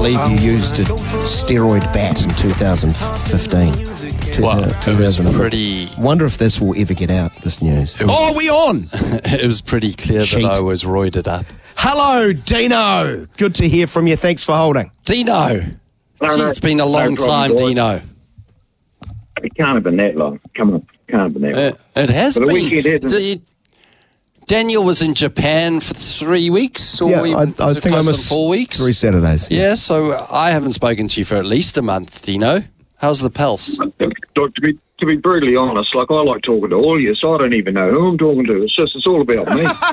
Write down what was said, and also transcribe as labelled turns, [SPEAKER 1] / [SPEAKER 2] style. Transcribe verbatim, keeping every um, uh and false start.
[SPEAKER 1] believe you used a steroid bat in two thousand fifteen.
[SPEAKER 2] Well, it was pretty...
[SPEAKER 1] Wonder if this will ever get out, this news.
[SPEAKER 2] Was,
[SPEAKER 1] oh, are we on?
[SPEAKER 2] It was pretty clear
[SPEAKER 1] Cheat.
[SPEAKER 2] that I was roided up.
[SPEAKER 1] Hello, Dino. Good to hear from you. Thanks for holding.
[SPEAKER 2] Dino.
[SPEAKER 3] No,
[SPEAKER 2] Gee,
[SPEAKER 3] no,
[SPEAKER 2] it's been a long
[SPEAKER 3] no
[SPEAKER 2] time,
[SPEAKER 3] problem,
[SPEAKER 2] Dino.
[SPEAKER 3] It can't have been that long. Come on. Can't have been that long.
[SPEAKER 2] Uh, it has
[SPEAKER 3] but
[SPEAKER 2] been.
[SPEAKER 3] Weekend,
[SPEAKER 2] the, Daniel was in Japan for three weeks, or
[SPEAKER 1] yeah,
[SPEAKER 2] even
[SPEAKER 1] I, I think I missed
[SPEAKER 2] four weeks.
[SPEAKER 1] Three Saturdays.
[SPEAKER 2] Yeah. yeah, so I haven't spoken to you for at least a month, Dino. How's the pulse?
[SPEAKER 3] To be, to be brutally honest, like I like talking to all of you, so I don't even know who I'm talking to. It's just, it's all about me.